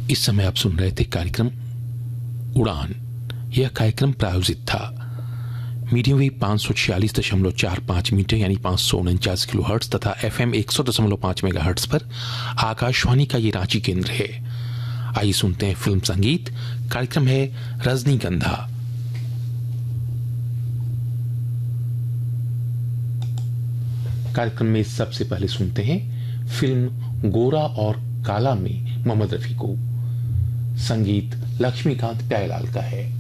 इस समय आप सुन रहे थे कार्यक्रम उड़ान। यह कार्यक्रम प्रायोजित था मीडियम वेव 546.45 मीटर यानी 549 किलोहर्ट्ज तथा FM 100.5 मेगाहर्ट्ज पर आकाशवाणी का ये रांची केंद्र है। आइए सुनते हैं फिल्म संगीत। कार्यक्रम है रजनीगंधा। कार्यक्रम में सबसे पहले सुनते हैं फिल्म गोरा और काला में मोहम्मद रफी को। संगीत लक्ष्मीकांत प्यारेलाल का है।